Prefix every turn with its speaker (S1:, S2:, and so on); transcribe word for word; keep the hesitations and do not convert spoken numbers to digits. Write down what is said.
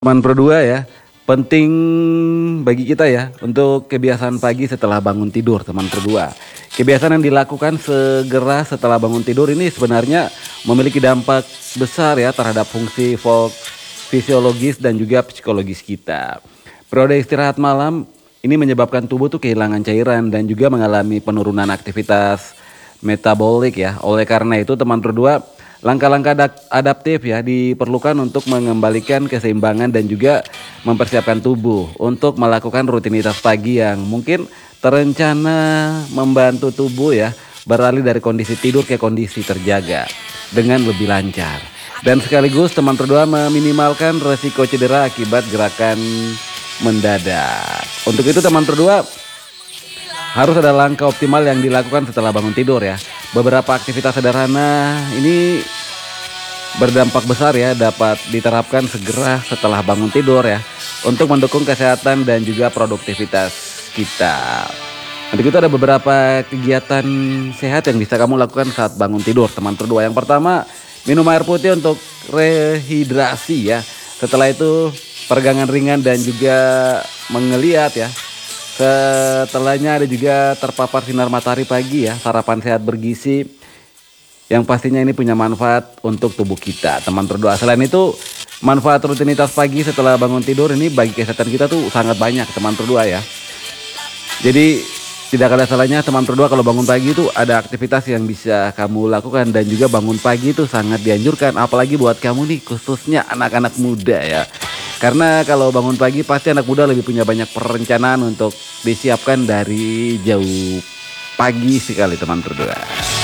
S1: Teman berdua ya, penting bagi kita ya untuk kebiasaan pagi setelah bangun tidur teman berdua. Kebiasaan yang dilakukan segera setelah bangun tidur ini sebenarnya memiliki dampak besar ya terhadap fungsi fol- fisiologis dan juga psikologis kita. Periode istirahat malam ini menyebabkan tubuh tuh kehilangan cairan dan juga mengalami penurunan aktivitas metabolik ya. Oleh karena itu teman berdua, langkah-langkah adak- adaptif ya diperlukan untuk mengembalikan keseimbangan dan juga mempersiapkan tubuh untuk melakukan rutinitas pagi yang mungkin terencana membantu tubuh ya beralih dari kondisi tidur ke kondisi terjaga dengan lebih lancar. Dan sekaligus teman berdua meminimalkan resiko cedera akibat gerakan mendadak. Untuk itu teman berdua harus ada langkah optimal yang dilakukan setelah bangun tidur ya. Beberapa aktivitas sederhana ini berdampak besar ya dapat diterapkan segera setelah bangun tidur ya untuk mendukung kesehatan dan juga produktivitas kita. Untuk itu ada beberapa kegiatan sehat yang bisa kamu lakukan saat bangun tidur teman berdua. Yang pertama, minum air putih untuk rehidrasi ya. Setelah itu peregangan ringan dan juga mengeliat ya. Setelahnya ada juga terpapar sinar matahari pagi ya, sarapan sehat bergizi yang pastinya ini punya manfaat untuk tubuh kita teman berdua. Selain itu manfaat rutinitas pagi setelah bangun tidur ini bagi kesehatan kita tuh sangat banyak teman berdua ya. Jadi tidak ada salahnya teman berdua kalau bangun pagi itu ada aktivitas yang bisa kamu lakukan. Dan juga bangun pagi itu sangat dianjurkan apalagi buat kamu nih khususnya anak-anak muda ya. Karena kalau bangun pagi pasti anak muda lebih punya banyak perencanaan untuk disiapkan dari jauh pagi sekali teman berdua.